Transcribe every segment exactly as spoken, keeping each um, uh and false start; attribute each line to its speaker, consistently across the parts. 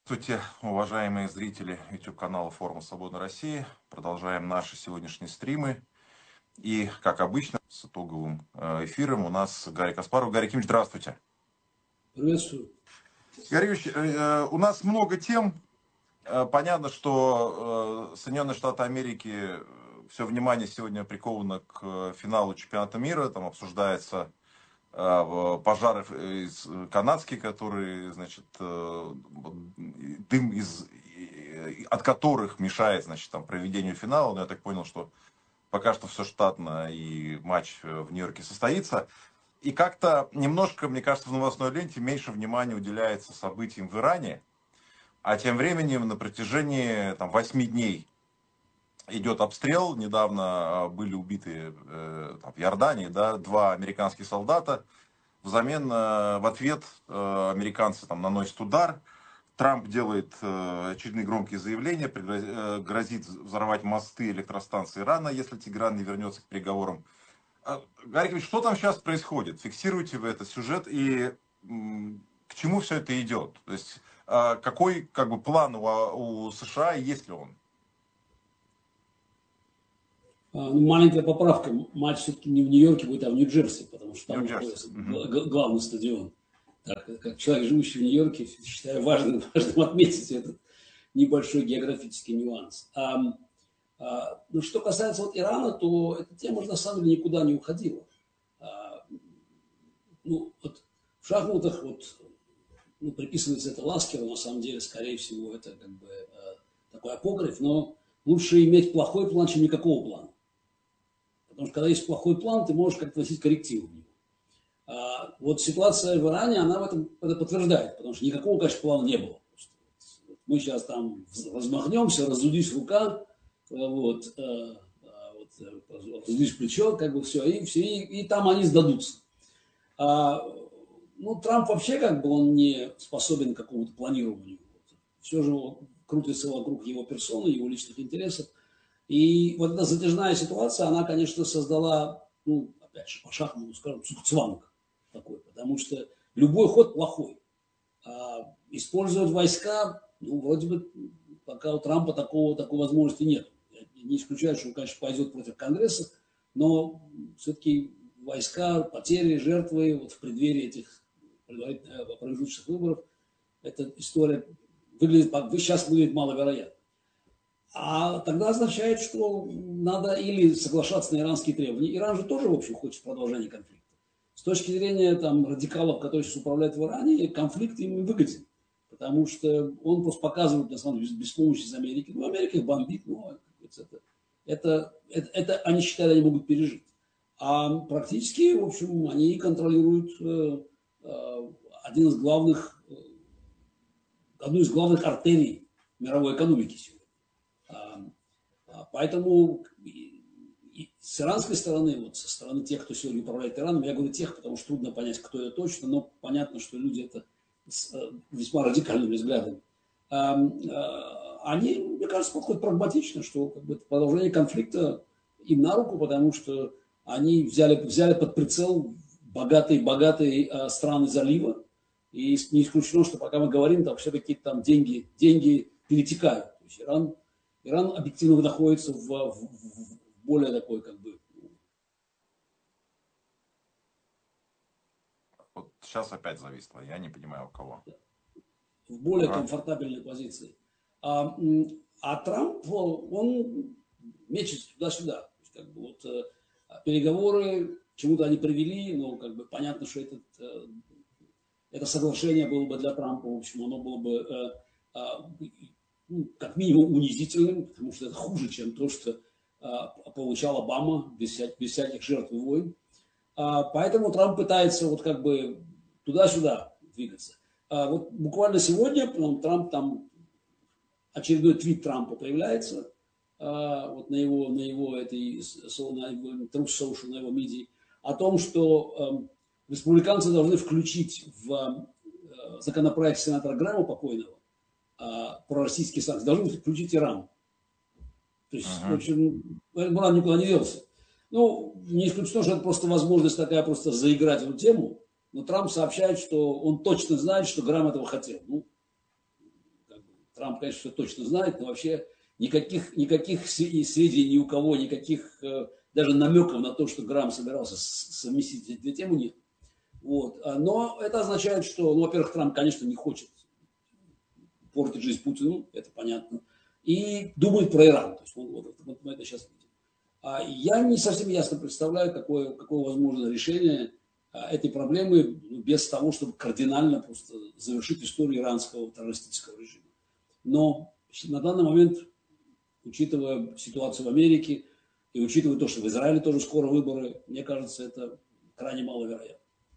Speaker 1: Здравствуйте, уважаемые зрители YouTube-канала Форума Свободной России. Продолжаем наши сегодняшние стримы. И, как обычно, с итоговым э, эфиром у нас Гарри Каспаров. Гарри Кимович, здравствуйте.
Speaker 2: Приветствую.
Speaker 1: Гарри Кимович, э, у нас много тем. Э, понятно, что э, Соединенные Штаты Америки, все внимание сегодня приковано к финалу чемпионата мира. Там обсуждается пожары канадские, которые, значит, дым из, от которых мешает, значит, там, проведению финала. Но я так понял, что пока что все штатно и матч в Нью-Йорке состоится. И как-то немножко, мне кажется, в новостной ленте меньше внимания уделяется событиям в Иране, а тем временем на протяжении там, восьми дней идет обстрел. Недавно были убиты э, там, в Иордании, да, два американских солдата. Взамен, э, в ответ э, американцы там, наносят удар. Трамп делает э, очередные громкие заявления, пригроз, э, грозит взорвать мосты электростанции Ирана, если Тегеран не вернется к переговорам. Э, Гарри Кимович, что там сейчас происходит? Фиксируете вы этот сюжет и м, к чему все это идет? То есть э, какой как бы, план у, у США и есть ли он?
Speaker 2: Ну, маленькая поправка. Матч все-таки не в Нью-Йорке будет, а в Нью-Джерси, потому что там находится mm-hmm. главный стадион. Так, как человек, живущий в Нью-Йорке, считаю важным, важным отметить этот небольшой географический нюанс. А, а, ну, что касается вот Ирана, то эта тема на самом деле никуда не уходила. А, ну, вот в шахматах вот, ну, приписывается это Ласкеру, на самом деле, скорее всего, это как бы а, такой апокриф, но лучше иметь плохой план, чем никакого плана. Потому что когда есть плохой план, ты можешь как-то вносить коррективы в него. А вот ситуация в Иране, она в этом это подтверждает, потому что никакого, конечно, плана не было. Мы сейчас там размахнемся, разудись рука, вот, вот, разудись плечо, как бы все, и, все и, и там они сдадутся. А, ну, Трамп вообще как бы он не способен к какому-то планированию. Все же крутится вокруг его персоны, его личных интересов. И вот эта затяжная ситуация, она, конечно, создала, ну, опять же, по шахмату, скажем, цугцванг такой, потому что любой ход плохой. А использовать войска, ну, вроде бы, пока у Трампа такого, такой возможности нет. Я не исключаю, что он, конечно, пойдет против Конгресса, но все-таки войска, потери, жертвы вот в преддверии этих промежуточных выборов, эта история выглядит, сейчас выглядит маловероятно. А тогда означает, что надо или соглашаться на иранские требования. Иран же тоже, в общем, хочет продолжения конфликта. С точки зрения там, радикалов, которые сейчас управляют в Иране, конфликт им выгоден. Потому что он просто показывает, на самом деле, беспомощность Америки. Ну, Америка их бомбит, но это, это, это, это они считают, они могут пережить. А практически, в общем, они контролируют э, э, один из главных, э, одну из главных артерий мировой экономики сегодня. Поэтому с иранской стороны, вот со стороны тех, кто сегодня управляет Ираном, я говорю тех, потому что трудно понять, кто это точно, но понятно, что люди это с весьма радикальными взглядами. Они, мне кажется, подходят прагматично, что как бы, продолжение конфликта им на руку, потому что они взяли, взяли под прицел богатые-богатые страны залива, и не исключено, что пока мы говорим, там все-таки там деньги, деньги перетекают. То есть Иран Иран объективно находится в, в, в более такой, как бы...
Speaker 1: Вот сейчас опять зависло, я не понимаю, у кого.
Speaker 2: В более ага. комфортабельной позиции. А, а Трамп, он мечется туда-сюда. То есть, как бы, вот, переговоры, к чему-то они привели, но как бы понятно, что этот, это соглашение было бы для Трампа, в общем, оно было бы... Ну, как минимум унизительным, потому что это хуже, чем то, что а, получал Обама без, вся, без всяких жертв и войн. А, поэтому Трамп пытается вот как бы туда-сюда двигаться. А, вот буквально сегодня Трамп там очередной твит Трампа появляется а, вот на его на его этой на его Truth Social, на его медиа о том, что а, республиканцы должны включить в а, законопроект сенатора Грэма покойного про российские санкции, должны включить Иран. То есть, uh-huh. очень, Иран никуда не делся. Ну, не исключено, что это просто возможность такая, просто заиграть эту тему, но Трамп сообщает, что он точно знает, что Грэм этого хотел. Ну, как бы, Трамп, конечно, все точно знает, но вообще никаких, никаких сведений ни у кого, никаких даже намеков на то, что Грамм собирался совместить эти две темы, нет. Вот. Но это означает, что, ну, во-первых, Трамп, конечно, не хочет портить жизнь Путину, это понятно, и думает про Иран. То есть он, вот, вот мы это сейчас видим. А я не совсем ясно представляю, какое, какое возможно решение этой проблемы без того, чтобы кардинально просто завершить историю иранского террористического режима. Но на данный момент, учитывая ситуацию в Америке и учитывая то, что в Израиле тоже скоро выборы, мне кажется, это крайне маловероятно.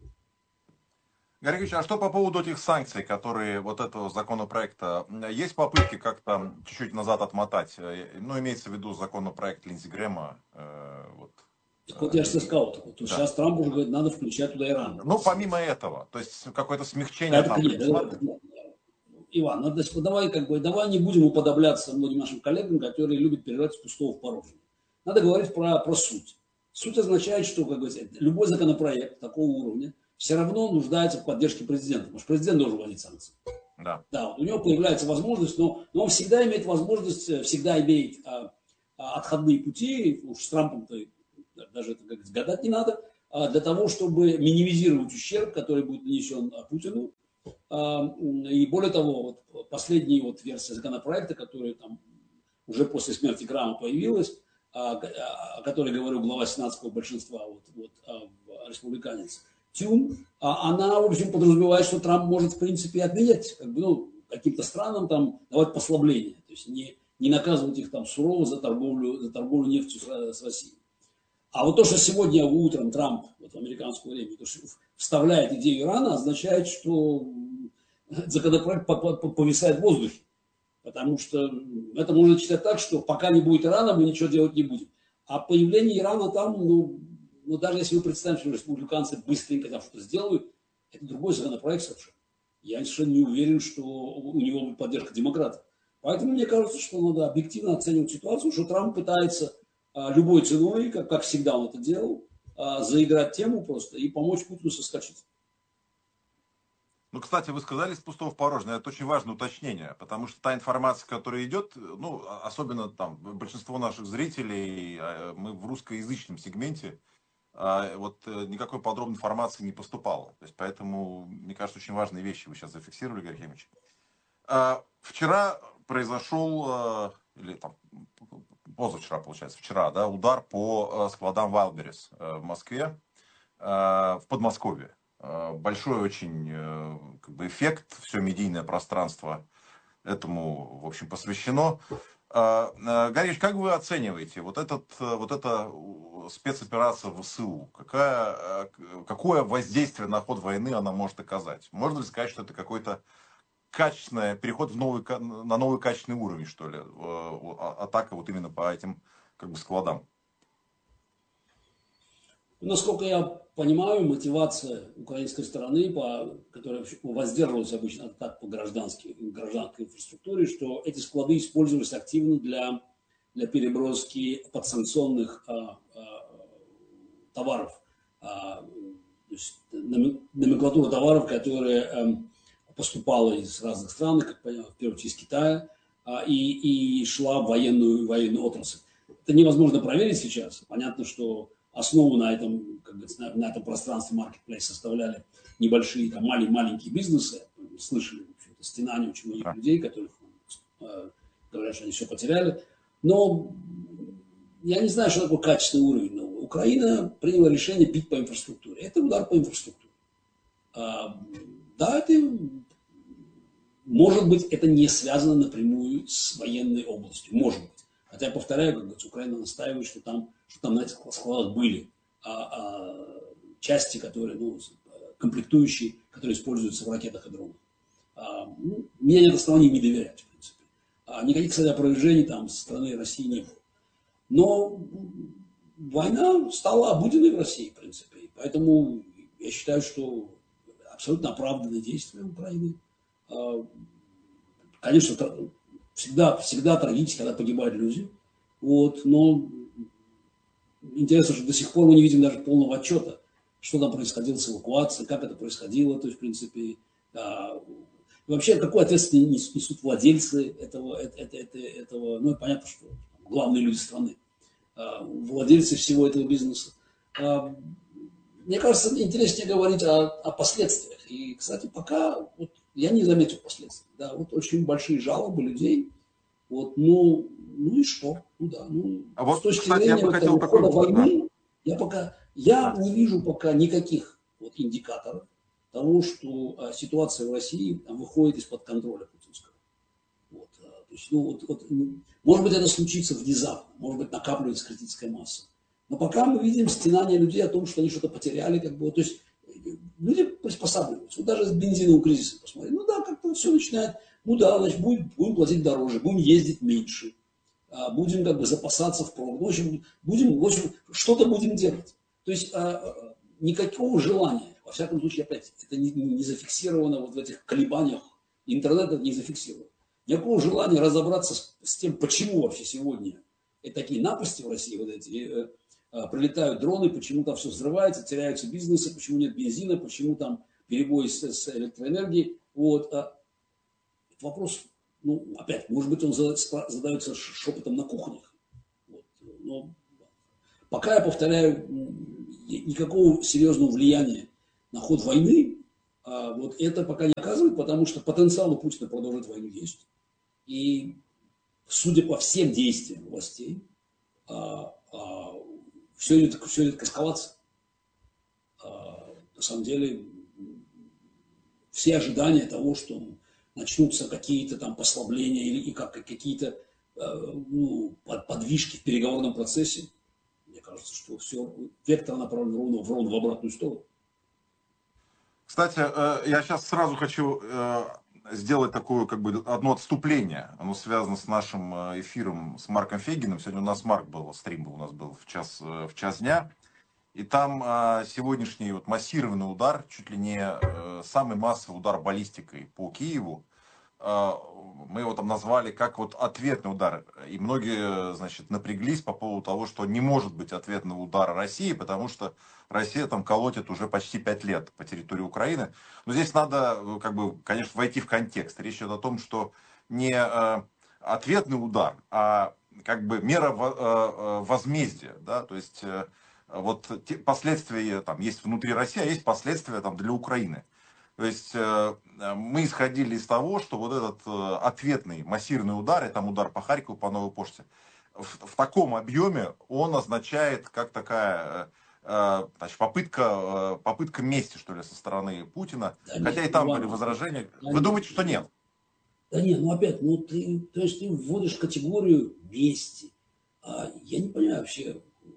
Speaker 1: Гарри Георгиевич, а что по поводу этих санкций, которые вот этого законопроекта? Есть попытки как-то чуть-чуть назад отмотать? Ну, имеется в виду законопроект Линдси Грэма. Э, вот.
Speaker 2: Так вот я же сказал, то да. Сейчас Трамп уже говорит, надо включать туда Иран.
Speaker 1: Ну, помимо этого, то есть какое-то смягчение
Speaker 2: это,
Speaker 1: там
Speaker 2: нет, это, Иван, надо, давай, как бы, давай не будем уподобляться многим нашим коллегам, которые любят переводить с пустого в порожнее. Надо говорить про, про суть. Суть означает, что, как говорится, любой законопроект такого уровня все равно нуждается в поддержке президента, потому что президент должен вводить санкции.
Speaker 1: Да.
Speaker 2: Да, вот у него появляется возможность, но, но он всегда имеет возможность, всегда имеет а, а, отходные пути, уж с Трампом-то даже это, как говорится, гадать не надо, а, для того, чтобы минимизировать ущерб, который будет нанесен Путину. А, и более того, вот последняя вот версия законопроекта, которая там уже после смерти Грамма появилась, о которой говорил глава сенатского большинства, вот, вот, республиканец Тюн, она, в общем, подразумевает, что Трамп может, в принципе, отменять, как бы, ну, каким-то странам там давать послабления, то есть не, не наказывать их там сурово за торговлю, за торговлю нефтью с, с Россией. А вот то, что сегодня утром Трамп, вот в американское время, то, что вставляет идею Ирана, означает, что законопроект повисает в воздухе. Потому что это можно читать так, что пока не будет Ирана, мы ничего делать не будем. А появление Ирана там, ну, ну даже если вы представите, что республиканцы быстренько там что-то сделают, это другой законопроект совершенно. Я совершенно не уверен, что у него будет поддержка демократов. Поэтому мне кажется, что надо объективно оценивать ситуацию, что Трамп пытается а, любой ценой, как, как всегда он это делал, а, заиграть тему просто и помочь Путину соскочить.
Speaker 1: Ну, кстати, вы сказали с пустого в порожнее, это очень важное уточнение, потому что та информация, которая идет, ну, особенно там большинство наших зрителей, мы в русскоязычном сегменте, вот никакой подробной информации не поступало. То есть, поэтому, мне кажется, очень важные вещи вы сейчас зафиксировали, Гарри Георгиевич. Вчера произошел, или там, позавчера, получается, вчера, да, удар по складам Wildberries в Москве, в Подмосковье. Большой очень как бы, эффект, все медийное пространство этому, в общем, посвящено. Гарри, как вы оцениваете вот, этот, вот эта спецоперация ВСУ? Какая, какое воздействие на ход войны она может оказать? Можно ли сказать, что это какой-то качественный переход в новый, на новый качественный уровень, что ли? Атака вот именно по этим как бы, складам?
Speaker 2: Насколько я понимаю, мотивация украинской стороны, по, которая воздерживалась обычно от атак по гражданской, гражданской инфраструктуре, что эти склады использовались активно для, для переброски подсанкционных а, а, товаров. А, то есть номенклатура товаров, которая а, поступала из разных стран, как понятно, в первую очередь из Китая, а, и, и шла в военную, военную отрасль. Это невозможно проверить сейчас. Понятно, что основу на этом, как говорится, на, на этом пространстве Marketplace составляли небольшие, там, маленькие, маленькие бизнесы. Слышали, в общем-то, стенания очень многих да. людей, которые э, говорят, что они все потеряли. Но я не знаю, что такое качественный уровень. Но Украина приняла решение бить по инфраструктуре. Это удар по инфраструктуре. А, да, это, может быть, это не связано напрямую с военной областью. Может быть. Хотя, повторяю, как говорится, Украина настаивает, что там, что там на этих складах были а, а, части, которые, ну, комплектующие, которые используются в ракетах и дронах. А, ну, мне нет оснований не доверять, в принципе. А никаких, кстати, опровержений там со стороны России не было. Но война стала обыденной в России, в принципе. И поэтому я считаю, что абсолютно оправданные действия Украины. А, конечно, Всегда, всегда трагически, когда погибают люди. Вот, но интересно, что до сих пор мы не видим даже полного отчета, что там происходило с эвакуацией, как это происходило. То есть, в принципе, да, И вообще, какой ответственность несут владельцы этого, это, это, этого, ну, понятно, что главные люди страны, владельцы всего этого бизнеса. Мне кажется, интереснее говорить о, о последствиях. И, кстати, пока вот, я не заметил последствий. Да, вот очень большие жалобы людей. Вот, ну, ну и что? Ну да, ну,
Speaker 1: а вот,
Speaker 2: с точки
Speaker 1: кстати,
Speaker 2: зрения
Speaker 1: я бы
Speaker 2: вот,
Speaker 1: хотел
Speaker 2: хода
Speaker 1: такой...
Speaker 2: войны,
Speaker 1: да.
Speaker 2: я пока я
Speaker 1: да.
Speaker 2: не вижу пока никаких вот, индикаторов того, что а, ситуация в России там, выходит из-под контроля путинского. Вот, а, то есть, ну, вот, вот, может быть, это случится внезапно, может быть, накапливается критическая масса. Но пока мы видим стенание людей о том, что они что-то потеряли, как бы, то есть люди приспосабливаются. Вот даже с бензиновым кризисом посмотрели. Ну да, как-то все начинает, ну да, значит, будем, будем платить дороже, будем ездить меньше, будем как бы запасаться впрок. В общем, будем, в общем, что-то будем делать. То есть никакого желания, во всяком случае, опять, это не, не зафиксировано вот в этих колебаниях, интернет это не зафиксировано. Никакого желания разобраться с, с тем, почему вообще сегодня и такие напасти в России, вот эти, прилетают дроны, почему там все взрывается, теряются бизнесы, почему нет бензина, почему там перебои с, с электроэнергией. Вот. А вопрос, ну, опять, может быть, он задается шепотом на кухнях. Вот. Но пока, я повторяю, никакого серьезного влияния на ход войны а вот это пока не оказывает, потому что потенциал у Путина продолжить войну есть. И судя по всем действиям властей, а, а, все идет, все идет к эскалации. А, на самом деле, все ожидания того, что начнутся какие-то там послабления или и как, какие-то ну, подвижки в переговорном процессе, мне кажется, что все, вектор направлен ровно в, ровно в обратную сторону.
Speaker 1: Кстати, я сейчас сразу хочу сделать такое, как бы, одно отступление. Оно связано с нашим эфиром с Марком Фейгиным. Сегодня у нас Марк был, стрим был, у нас был в час, в час дня. И там сегодняшний вот массированный удар, чуть ли не самый массовый удар баллистикой по Киеву, мы его там назвали как вот ответный удар. И многие, значит, напряглись по поводу того, что не может быть ответного удара России, потому что Россия там колотит уже почти пять лет по территории Украины. Но здесь надо, как бы, конечно, войти в контекст. Речь идет о том, что не ответный удар, а как бы мера возмездия, да, то есть вот те последствия там есть внутри России, а есть последствия там для Украины. То есть мы исходили из того, что вот этот ответный массированный удар, и там удар по Харькову, по Новой Почте, в, в таком объеме он означает как такая значит, попытка, попытка мести, что ли, со стороны Путина. Да Хотя нет, и там Иван, были возражения. Да Вы нет, думаете, что нет?
Speaker 2: Да нет, ну опять, ну ты, то есть ты вводишь категорию мести. А я не понимаю вообще,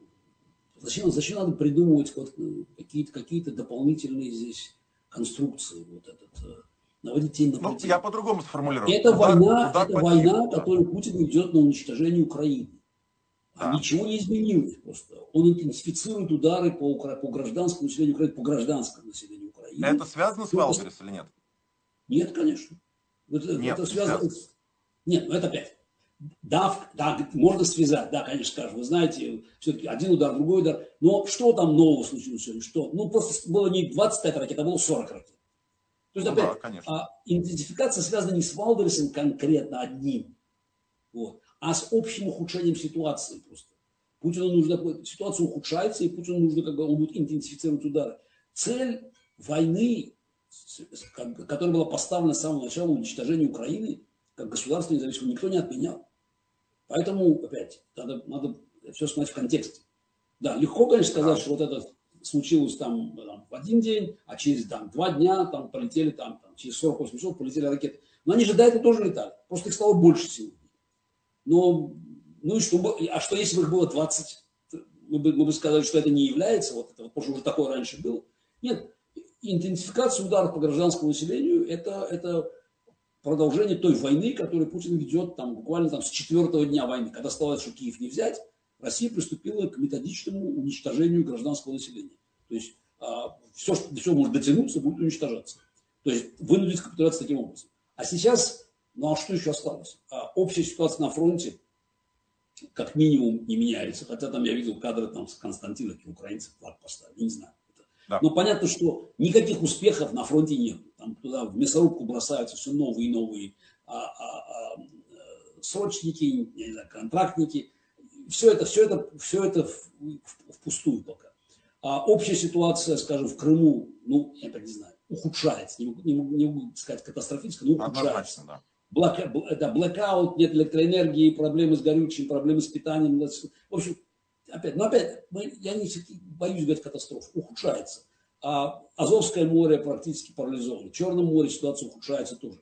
Speaker 2: зачем, зачем надо придумывать вот какие-то какие-то дополнительные здесь конструкции, вот этот, наводить тень на Путина.
Speaker 1: Ну, я по-другому сформулирую.
Speaker 2: Это
Speaker 1: удар,
Speaker 2: война,
Speaker 1: удар
Speaker 2: это война, да. которую Путин ведет на уничтожение Украины. Да. А ничего не изменилось просто. Он интенсифицирует удары по, по гражданскому населению Украины, по гражданскому населению Украины.
Speaker 1: Это связано с Валберес или нет?
Speaker 2: Нет, конечно. Это, нет, это связано... Не связано. Нет, ну это опять. Да, да, можно связать, да, конечно, скажем, вы знаете, все-таки один удар, другой удар, но что там нового случилось сегодня, что? Ну, просто было не двадцать пять ракет, а было сорок ракет. То есть, ну, опять, да, конечно. А, идентификация связана не с Валбересом конкретно одним, вот, а с общим ухудшением ситуации просто. Путину нужно, ситуация ухудшается, и Путину нужно, как бы, он будет интенсифицировать удары. Цель войны, которая была поставлена с самого начала, уничтожение Украины, как государство независимое, никто не отменял. Поэтому, опять, надо, надо все смотреть в контексте. Да, легко, конечно, сказать, да. что вот это случилось там, там в один день, а через там, два дня там полетели, там, там через сорок восемь часов полетели ракеты. Но они же до этого тоже летали. Просто их стало больше сегодня. Но, ну и что, а что если бы их было двадцать? Мы бы, мы бы сказали, что это не является, вот это, потому что уже такое раньше было. Нет, интенсификация ударов по гражданскому населению, это, это продолжение той войны, которую Путин ведет там, буквально там, с четвертого дня войны. Когда стало, что Киев не взять, Россия приступила к методичному уничтожению гражданского населения. То есть а, все, что до чего может дотянуться, будет уничтожаться. То есть вынудить капитуляцию таким образом. А сейчас, ну а что еще осталось? А, общая ситуация на фронте как минимум не меняется. Хотя там я видел кадры там, с Константиновки, украинцы флаг поставили, не знаю. Это,
Speaker 1: Да.
Speaker 2: Но понятно, что никаких успехов на фронте нет. Там туда в мясорубку бросаются все новые и новые а, а, а, срочники, не знаю, контрактники. Все это, все это, все это впустую пока. А общая ситуация, скажем, в Крыму, ну, я так не знаю, ухудшается. Не могу, не могу, не могу сказать катастрофически, но ухудшается.
Speaker 1: Да.
Speaker 2: Блэк, это блэкаут, нет электроэнергии, проблемы с горючим, проблемы с питанием. В общем, опять, но опять, мы, я не боюсь говорить катастрофу, ухудшается. А Азовское море практически парализовано. В Черном море ситуация ухудшается тоже.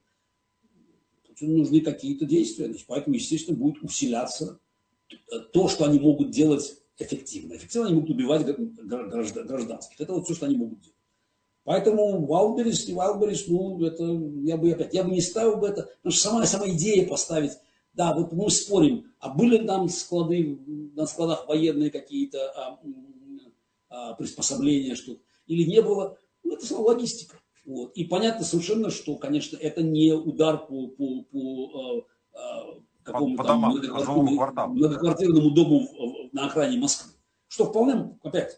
Speaker 2: Тут нужны какие-то действия, значит, поэтому, естественно, будет усиляться то, что они могут делать эффективно. Эффективно они могут убивать гражданских. Это вот все, что они могут делать. Поэтому Вайлдберрис и Вайлдберрис, ну, это, я бы опять, я бы не ставил бы это, потому что сама, сама идея поставить, да, вот мы спорим, а были там склады, на складах военные какие-то а, а, приспособления, что или не было, ну, это сама логистика. Вот. И понятно совершенно, что, конечно, это не удар по, по, по а, какому-то
Speaker 1: по, по домам,
Speaker 2: многоквартирному, многоквартирному дому на окраине Москвы. Что вполне, опять,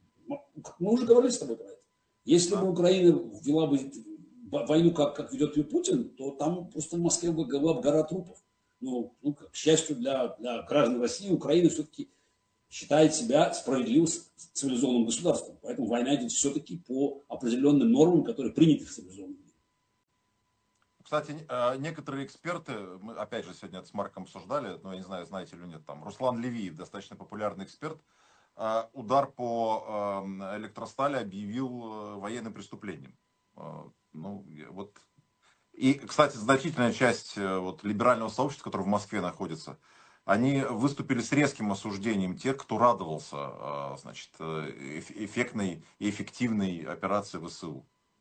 Speaker 2: мы уже говорили с тобой про это. Если бы Украина вела бы войну, как, как ведет ее Путин, то там просто в Москве была бы гора трупов. Ну, ну к счастью для, для граждан России, Украина все-таки считает себя справедливым цивилизованным государством. Поэтому война идет все-таки по определенным нормам, которые приняты в цивилизованном мире.
Speaker 1: Кстати, некоторые эксперты, мы опять же сегодня это с Марком обсуждали, но я не знаю, знаете или нет, там Руслан Левиев, достаточно популярный эксперт, удар по электростали объявил военным преступлением. Ну, вот. И, кстати, значительная часть вот, либерального сообщества, которое в Москве находится, они выступили с резким осуждением тех, кто радовался, значит, эффектной и эффективной операции ВСУ.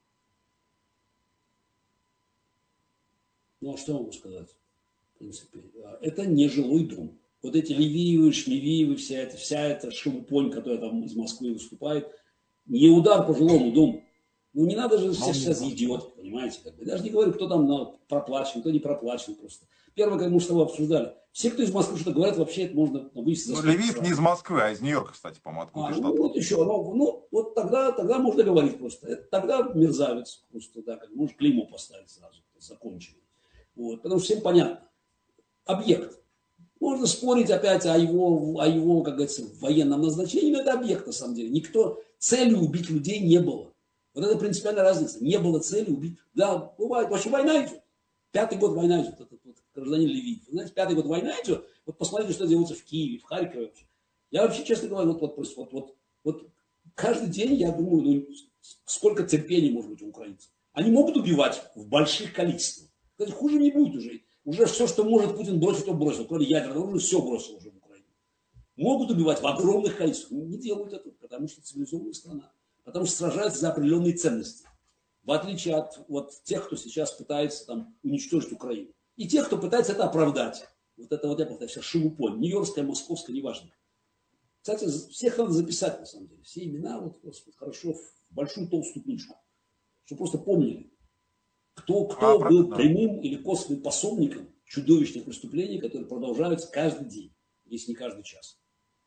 Speaker 2: Ну, а что могу сказать? В принципе, это не жилой дом. Вот эти Левиевы, Шмевиевы, вся эта, вся эта шелупонь, которая там из Москвы выступает, не удар по жилому дому. Ну, не надо же все сейчас идиот, понимаете? Как бы. Даже не говорю, кто там на, проплачен, кто не проплачен просто. Первое, как мы с тобой обсуждали, все, кто из Москвы что-то говорят, вообще это можно вывести за
Speaker 1: ну, Левиев не из Москвы, а из Нью-Йорка, кстати, по-моему, откуда
Speaker 2: а, ну, вот еще, ну, ну, вот тогда, тогда можно говорить просто. Это, тогда мерзавец просто, да, как может клеймо поставить сразу, законченный. Вот, потому что всем понятно. Объект. Можно спорить опять о его, о его, как говорится, военном назначении, но это объект на самом деле. Никто целью убить людей не было. Вот это принципиальная разница. Не было цели убить. Да, бывает. Вообще война идет. Пятый год война идет. Этот вот гражданин Левиев. Знаете, пятый год война идет. Вот посмотрите, что делается в Киеве, в Харькове. Я вообще, честно говоря, вот, вот, вот, вот, вот каждый день я думаю, ну, сколько терпения может быть у украинцев. Они могут убивать в больших количествах. Кстати, хуже не будет уже. Уже все, что может Путин бросить, он бросил. Кроме ядерного оружия, все бросил уже в Украину. Могут убивать в огромных количествах. Не делают это, потому что цивилизованная страна. Потому что сражаются за определенные ценности. В отличие от вот, тех, кто сейчас пытается там, уничтожить Украину. И тех, кто пытается это оправдать. Вот это вот я повторяю, сейчас шелупонь. Нью-Йоркская, московская, неважно. Кстати, всех надо записать, на самом деле. Все имена, вот, вот хорошо, в большую толстую книжку. Чтобы просто помнили. Кто, кто а, был да. прямым или косвенным пособником чудовищных преступлений, которые продолжаются каждый день, если не каждый час.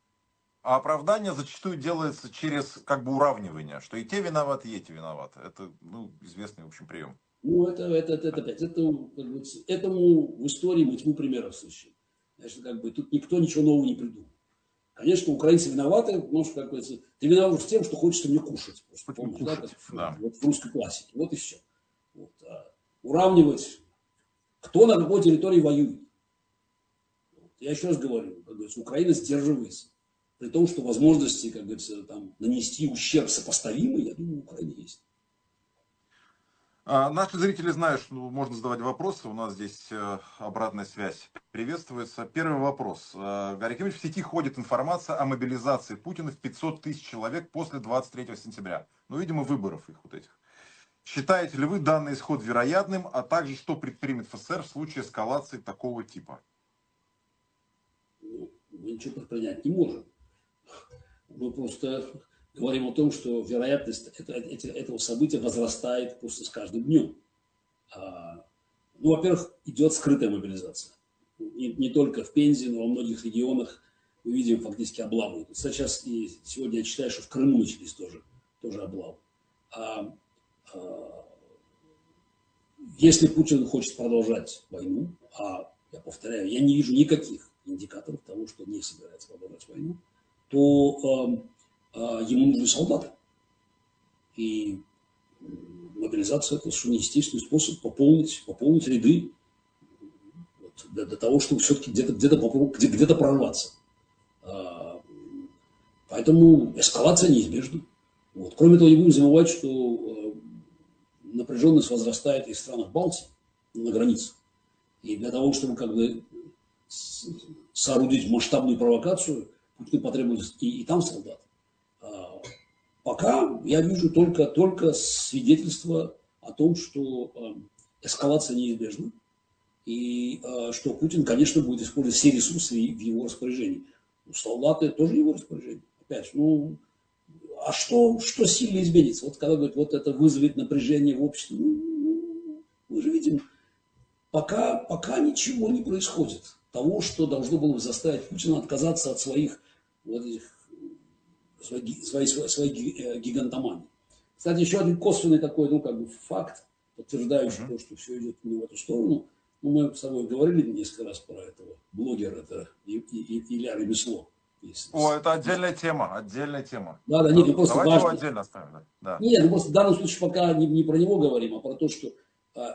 Speaker 1: А оправдание зачастую делается через как бы уравнивание, что и те виноваты, и эти виноваты. Это ну, известный, в общем, прием.
Speaker 2: Ну, это, это, это, это опять, это, этому в истории мы тьму примеров слышим. Значит, как бы, тут никто ничего нового не придумал. Конечно, украинцы виноваты, потому что, как говорится, ты виноват в тем, что хочется мне кушать. Просто, помнишь, кушать, да, как, да. Вот в русской классике. Вот и все. Вот, а уравнивать, кто на какой территории воюет. Вот. Я еще раз говорю, как говорится, Украина сдерживается. При том, что возможности, как говорится, там, нанести ущерб сопоставимый, я думаю, в Украине есть.
Speaker 1: А, наши зрители знают, что можно задавать вопросы. У нас здесь э, обратная связь приветствуется. Первый вопрос. Э, Гарри Кимович, в сети ходит информация о мобилизации Путина в пятьсот тысяч человек после двадцать третьего сентября. Ну, видимо, выборов их вот этих. Считаете ли вы данный исход вероятным, а также что предпримет ФСР в случае эскалации такого типа?
Speaker 2: Ну, мы ничего предпринять не можем. Мы просто говорим о том, что вероятность это, это, этого события возрастает просто с каждым днем. А, ну, во-первых, идет скрытая мобилизация. Не, не только в Пензе, но во многих регионах мы видим фактически облавы. Сейчас и сегодня я читаю, что в Крыму начались тоже тоже облава. А, а, если Путин хочет продолжать войну, а я повторяю, я не вижу никаких индикаторов того, что не собирается продолжать войну, то э, э, ему нужны солдаты. И мобилизация – это совершенно естественный способ пополнить, пополнить ряды вот, для, для того, чтобы все-таки где-то где-то где, где-то прорваться. А, поэтому эскалация неизбежна. Вот. Кроме того, не будем забывать, что э, напряженность возрастает и в странах Балтии, на границах. И для того, чтобы как бы соорудить масштабную провокацию, Путину потребуется и, и там солдат. А, пока я вижу только, только свидетельство о том, что э, эскалация неизбежна. И э, что Путин, конечно, будет использовать все ресурсы в его распоряжении. Солдаты тоже его распоряжение. Опять же, ну, а что, что сильно изменится? Вот когда говорят, вот это вызовет напряжение в обществе. Ну, мы же видим, пока, пока ничего не происходит. Того, что должно было бы заставить Путина отказаться от своих, вот этих, своей, своей, своей гигантомании. Кстати, еще один косвенный такой, ну, как бы факт, подтверждающий то, что все идет не в эту сторону. Ну, мы с тобой говорили несколько раз про этого блогера, это Илья Ремесло.
Speaker 1: О, это отдельная тема, отдельная тема.
Speaker 2: Да, да, нет, ну просто
Speaker 1: Давайте
Speaker 2: важно.
Speaker 1: его отдельно оставим. Да.
Speaker 2: Нет, ну просто в данном случае пока не, не про него говорим, а про то, что